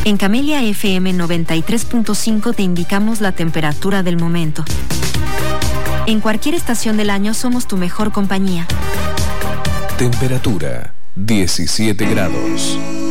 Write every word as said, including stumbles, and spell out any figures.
En Camelia F M noventa y tres punto cinco te indicamos la temperatura del momento. En cualquier estación del año somos tu mejor compañía. Temperatura diecisiete grados.